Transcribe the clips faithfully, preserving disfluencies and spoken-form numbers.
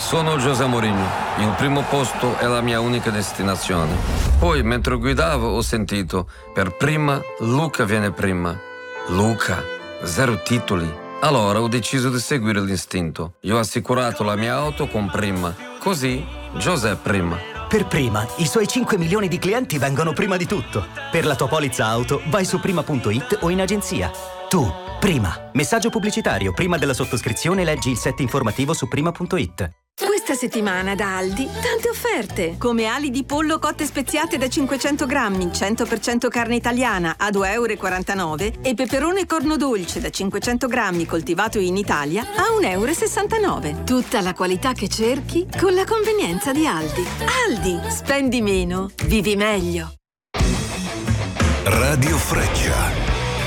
Sono José Mourinho. Il primo posto è la mia unica destinazione. Poi, mentre guidavo, ho sentito: per prima, Luca viene prima. Luca, zero titoli. Allora ho deciso di seguire l'istinto. Io ho assicurato la mia auto con Prima. Così, José prima. Per Prima, i suoi cinque milioni di clienti vengono prima di tutto. Per la tua polizza auto, vai su prima punto it o in agenzia. Tu, Prima. Messaggio pubblicitario. Prima della sottoscrizione leggi il set informativo su prima punto it. Questa settimana da Aldi, tante offerte, come ali di pollo cotte speziate da cinquecento grammi, cento per cento carne italiana a due e quarantanove euro e peperone corno dolce da cinquecento grammi coltivato in Italia a uno e sessantanove euro. Tutta la qualità che cerchi con la convenienza di Aldi. Aldi, spendi meno, vivi meglio. Radio Freccia.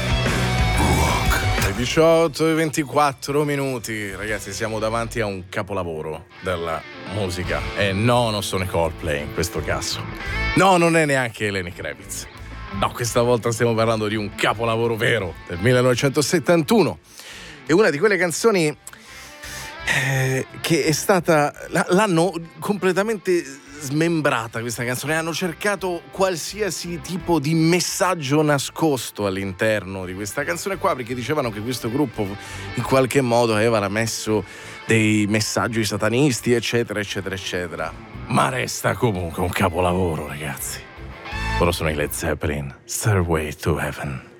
diciotto e ventiquattro minuti, ragazzi, siamo davanti a un capolavoro della musica. E no, non sono i Coldplay in questo caso. No, non è neanche Lenny Kravitz. No, questa volta stiamo parlando di un capolavoro vero del millenovecentosettantuno. È una di quelle canzoni eh, che è stata... l'hanno completamente smembrata questa canzone, hanno cercato qualsiasi tipo di messaggio nascosto all'interno di questa canzone qua, perché dicevano che questo gruppo in qualche modo aveva messo dei messaggi satanisti, eccetera eccetera eccetera, ma resta comunque un capolavoro, ragazzi. Loro sono i Led Zeppelin, Stairway to Heaven.